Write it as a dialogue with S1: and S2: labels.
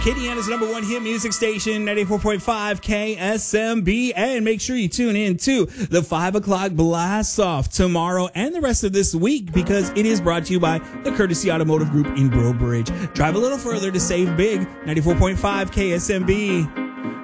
S1: Kadiana's #1 hit music station, 94.5 KSMB. And make sure you tune in to the 5 o'clock blast off tomorrow and the rest of this week, because it is brought to you by the Courtesy Automotive Group in Breaux Bridge. Drive a little further to save big. 94.5 KSMB.